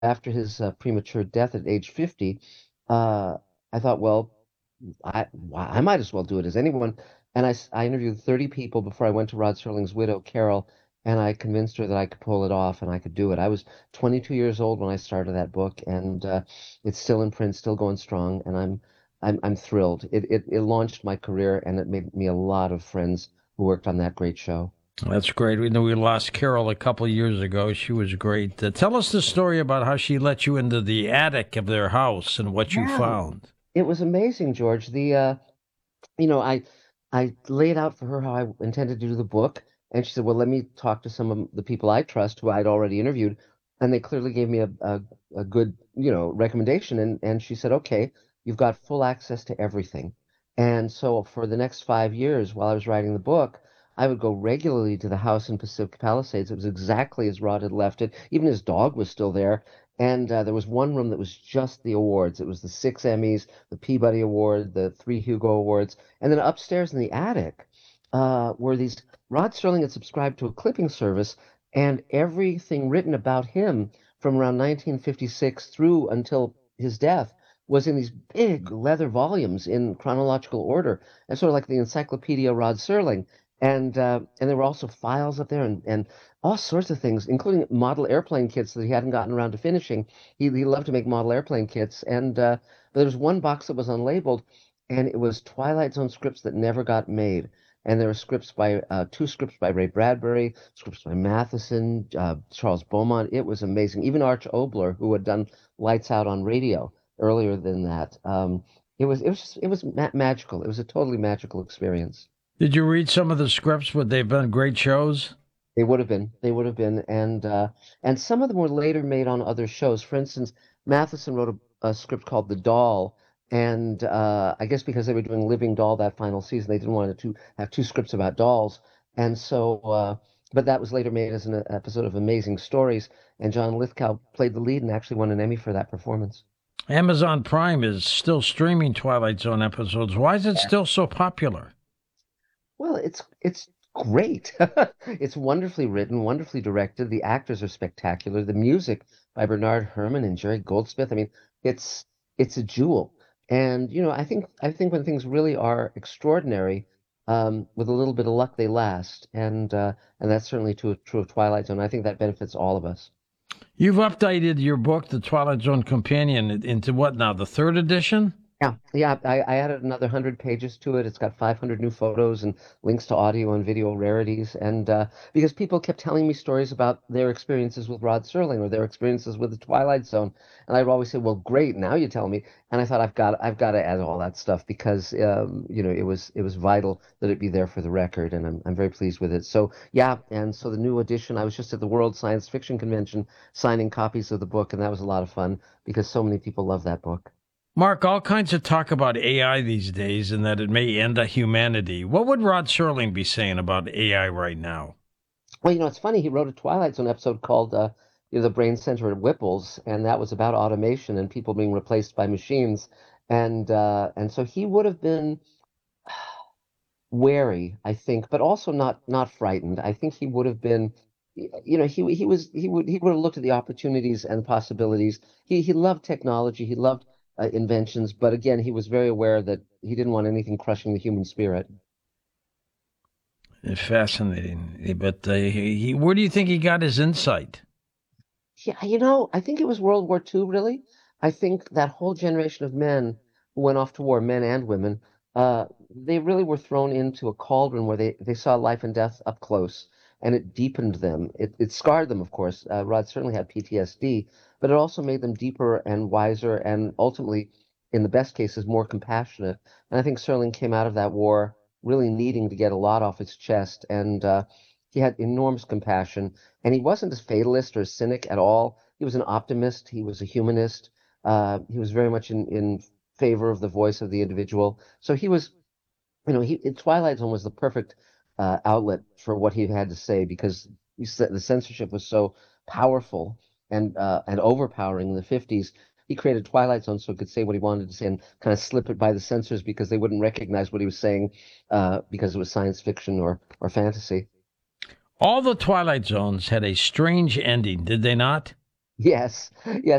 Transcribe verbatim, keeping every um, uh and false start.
after his uh, premature death at age fifty, uh, I thought, well, I I might as well do it as anyone. And I, s- I interviewed thirty people before I went to Rod Serling's widow, Carol, and I convinced her that I could pull it off and I could do it. I was twenty-two years old when I started that book, and uh, it's still in print, still going strong, and I'm I'm I'm thrilled. It, it it launched my career, and it made me a lot of friends who worked on that great show. That's great. We know we lost Carol a couple of years ago. She was great. Uh, tell us the story about how she let you into the attic of their house and what you Yeah, found. it was amazing, George. The uh, you know, I I laid out for her how I intended to do the book, and she said, "Well, let me talk to some of the people I trust who I'd already interviewed," and they clearly gave me a a, a good, you know, recommendation. And and she said, "Okay, you've got full access to everything." And so for the next five years, while I was writing the book, I would go regularly to the house in Pacific Palisades. It was exactly as Rod had left it. Even his dog was still there. And uh, there was one room that was just the awards. It was the six Emmys, the Peabody Award, the three Hugo Awards. And then upstairs in the attic uh, were these. Rod Serling had subscribed to a clipping service, and everything written about him from around nineteen fifty-six through until his death was in these big leather volumes in chronological order, and sort of like the Encyclopedia Rod Serling. And uh, and there were also files up there, and, and all sorts of things, including model airplane kits that he hadn't gotten around to finishing. He he loved to make model airplane kits, and uh, there was one box that was unlabeled, and it was Twilight Zone scripts that never got made. And there were scripts by uh, two scripts by Ray Bradbury, scripts by Matheson, uh, Charles Beaumont. It was amazing. Even Arch Obler, who had done Lights Out on radio earlier than that. Um, it was it was just, it was ma magical. It was a totally magical experience. Did you read some of the scripts? Would they've been great shows? They would have been. They would have been. And uh, and some of them were later made on other shows. For instance, Matheson wrote a, a script called The Doll. And uh, I guess because they were doing Living Doll that final season, they didn't want to have two scripts about dolls. And so, uh, but that was later made as an episode of Amazing Stories. And John Lithgow played the lead and actually won an Emmy for that performance. Amazon Prime is still streaming Twilight Zone episodes. Why is it still so popular? Well, it's it's great. It's wonderfully written, wonderfully directed. The actors are spectacular. The music by Bernard Herrmann and Jerry Goldsmith. I mean, it's it's a jewel. And you know, I think I think when things really are extraordinary, um, with a little bit of luck, they last. And uh, and that's certainly true, true of Twilight Zone. I think that benefits all of us. You've updated your book, The Twilight Zone Companion, into what now? The third edition? Yeah, yeah. I, I added another hundred pages to it. It's got five hundred new photos and links to audio and video rarities. And uh, because people kept telling me stories about their experiences with Rod Serling or their experiences with the Twilight Zone, and I'd always say, "Well, great, now you tell me." And I thought I've got I've got to add all that stuff because um, you know it was it was vital that it be there for the record, and I'm I'm very pleased with it. So yeah, and so the new edition. I was just at the World Science Fiction Convention signing copies of the book, and that was a lot of fun because so many people love that book. Mark, all kinds of talk about A I these days and that it may end humanity. What would Rod Serling be saying about A I right now? Well, you know, it's funny. He wrote a Twilight Zone episode called uh, you know, "The Brain Center at Whipple's," and that was about automation and people being replaced by machines. And uh, and so he would have been wary, I think, but also not not frightened. I think he would have been, y- you know, he he was he would he would have looked at the opportunities and possibilities. He he loved technology. He loved uh, inventions, but again, he was very aware that he didn't want anything crushing the human spirit. Fascinating. But uh, he, he, where do you think he got his insight? Yeah, you know, I think it was World War Two, really. I think that whole generation of men who went off to war, men and women, uh, they really were thrown into a cauldron where they, they saw life and death up close, and it deepened them. It, it scarred them, of course. Uh, Rod certainly had P T S D, but it also made them deeper and wiser, and ultimately, in the best cases, more compassionate. And I think Serling came out of that war really needing to get a lot off his chest, and uh, he had enormous compassion. And he wasn't a fatalist or a cynic at all. He was an optimist. He was a humanist. Uh, he was very much in, in favor of the voice of the individual. So he was, you know, he Twilight Zone was the perfect uh, outlet for what he had to say because he said the censorship was so powerful and uh, and overpowering in the fifties. He created Twilight Zone so he could say what he wanted to say and kind of slip it by the censors because they wouldn't recognize what he was saying uh, because it was science fiction or or fantasy. All the Twilight Zones had a strange ending, did they not? Yes, yes.